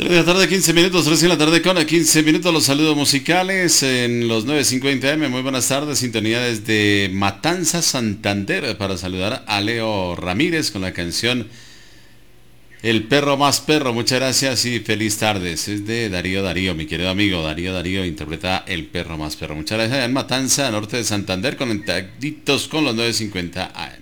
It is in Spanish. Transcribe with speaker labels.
Speaker 1: 3 de la tarde, 15 minutos, 3 de la tarde con 15 minutos, los saludos musicales en los 9:50 AM. Muy buenas tardes, sintonía desde Matanza, Santander, para saludar a Leo Ramírez con la canción El perro más perro. Muchas gracias y feliz tardes. Es de Darío, mi querido amigo Darío interpreta El perro más perro. Muchas gracias en Matanza, norte de Santander, conectaditos con los 9:50 AM.